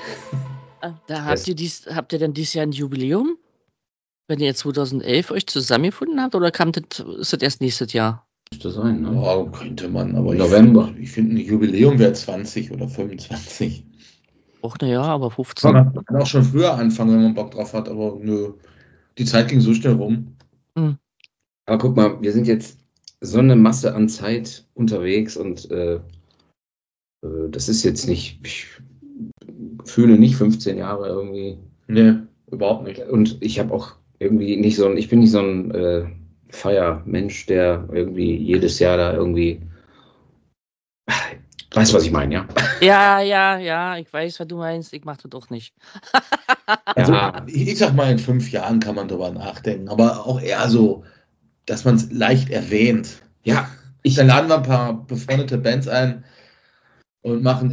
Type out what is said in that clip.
Da habt ihr denn dieses Jahr ein Jubiläum? Wenn ihr 2011 euch zusammengefunden habt, oder ist das erst nächstes Jahr? Müsste sein, ne? Ja, könnte man, aber November. ich finde, ein Jubiläum wäre 20 oder 25. Och, naja, aber 15. Man kann auch schon früher anfangen, wenn man Bock drauf hat, aber nö. Die Zeit ging so schnell rum. Aber guck mal, wir sind jetzt so eine Masse an Zeit unterwegs und das ist jetzt nicht, ich fühle nicht 15 Jahre irgendwie. Nee, überhaupt nicht. Und ich habe auch irgendwie ich bin nicht so ein Feiermensch, der irgendwie jedes Jahr da irgendwie, weißt du, was ich meine, ja? Ja, ich weiß, was du meinst. Ich mach das doch nicht. Also, Ja. ich sag mal, in 5 Jahren kann man drüber nachdenken, aber auch eher so, dass man es leicht erwähnt. Ja, Dann laden wir ein paar befreundete Bands ein und machen